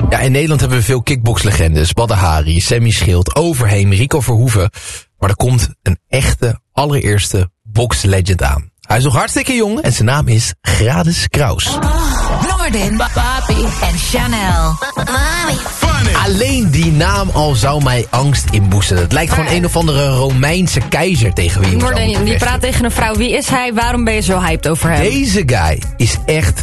Ja, in Nederland hebben we veel kickboxlegendes. Badr Hari, Sammy Schild, Overheem, Rico Verhoeven. Maar er komt een echte, allereerste boxlegend aan. Hij is nog hartstikke jong en zijn naam is Gradus Kraus. Noordin, Papi en Chanel. Alleen die naam al zou mij angst inboezemen. Het lijkt gewoon een of andere Romeinse keizer tegen wie je Noordin, die praat tegen een vrouw. Wie is hij? Waarom ben je zo hyped over hem? Deze guy is echt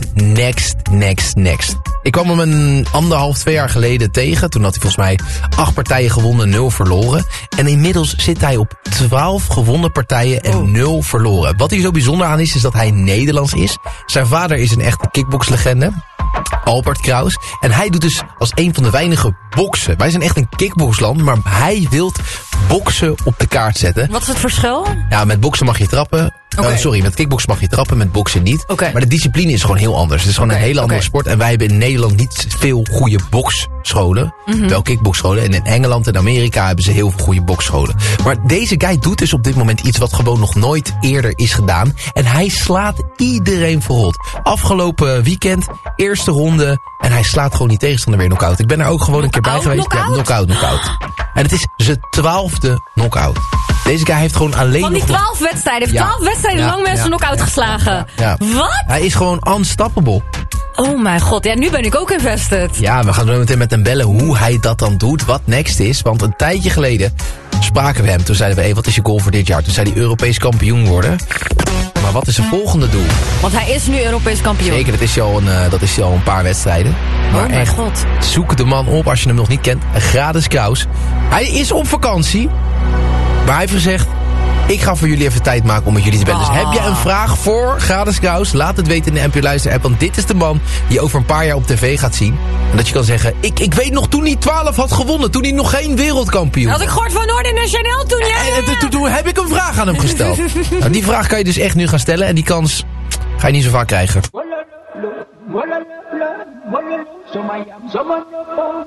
next. Ik kwam hem een 1,5-2 jaar geleden tegen. Toen had hij volgens mij 8 partijen gewonnen, 0 verloren. En inmiddels zit hij op 12 gewonnen partijen en 0 verloren. Wat hier zo bijzonder aan is dat hij Nederlands is. Zijn vader is een echte kickboxlegende, Albert Kraus. En hij doet dus als een van de weinige boksen. Wij zijn echt een kickboxland, maar hij wil boksen op de kaart zetten. Wat is het verschil? Ja, met boksen mag je trappen. Met kickboksen mag je trappen, met boksen niet. Maar de discipline is gewoon heel anders. Het is gewoon een hele andere sport. En wij hebben in Nederland niet veel goede boksscholen. Wel kickboxscholen. En in Engeland en Amerika hebben ze heel veel goede boksscholen. Maar deze guy doet dus op dit moment iets wat gewoon nog nooit eerder is gedaan. En hij slaat iedereen verrot. Afgelopen weekend, eerste ronde. En hij slaat gewoon die tegenstander weer knock-out. Ik ben er ook gewoon een keer bij geweest. Knock-out? Ja, knock-out. En het is zijn 12e knock-out. Deze guy heeft gewoon alleen van die 12 wedstrijden. Heeft 12 wedstrijden lang mensen knock-out geslagen. Ja. Wat? Hij is gewoon unstoppable. Oh mijn god, ja, nu ben ik ook invested. Ja, we gaan zo meteen met hem bellen hoe hij dat dan doet, wat next is. Want een tijdje geleden spraken we hem. Toen zeiden we, hey, wat is je goal voor dit jaar? Toen zei hij Europees kampioen worden. Maar wat is zijn volgende doel? Want hij is nu Europees kampioen. Zeker, dat is al een paar wedstrijden. Maar mijn god. Zoek de man op als je hem nog niet kent. Gradus Kraus. Hij is op vakantie. Maar hij heeft gezegd, ik ga voor jullie even tijd maken om met jullie te bellen. Dus heb je een vraag voor Gradus Kraus? Laat het weten in de NPO Luister app. Want dit is de man die over een paar jaar op tv gaat zien. En dat je kan zeggen, ik weet nog toen hij 12 had gewonnen. Toen hij nog geen wereldkampioen was. Had ik gehoord van Noordin en Chanel toen, ja. Toen heb ik een vraag aan hem gesteld. Nou, die vraag kan je dus echt nu gaan stellen. En die kans ga je niet zo vaak krijgen.